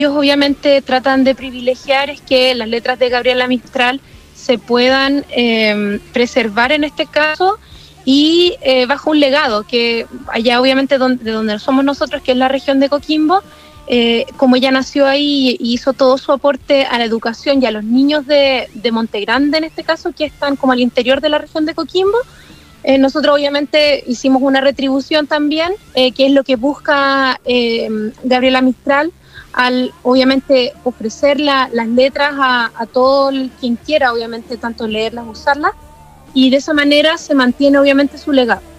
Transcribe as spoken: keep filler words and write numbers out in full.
ellos obviamente tratan de privilegiar es que las letras de Gabriela Mistral se puedan eh, preservar en este caso y eh, bajo un legado que allá obviamente donde, de donde somos nosotros, que es la región de Coquimbo, eh, como ella nació ahí y hizo todo su aporte a la educación y a los niños de, de Monte Grande en este caso, que están como al interior de la región de Coquimbo, eh, nosotros obviamente hicimos una retribución también, eh, que es lo que busca eh, Gabriela Mistral, al obviamente ofrecer la, las letras a, a todo el, quien quiera obviamente tanto leerlas, usarlas, y de esa manera se mantiene obviamente su legado.